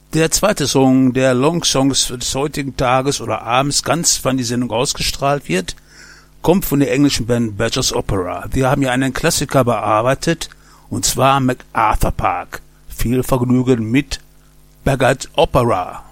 Der zweite Song der Long Songs des heutigen Tages oder abends, ganz wann die Sendung ausgestrahlt wird, kommt von der englischen Band Badgers Opera. Wir haben ja einen Klassiker bearbeitet, und zwar MacArthur Park. Viel Vergnügen mit Badgers Opera.